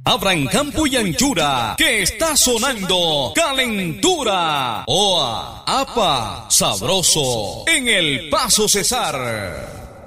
Abran campo y anchura, que está sonando Calentura. Oa, apa, sabroso, en el Paso Cesar.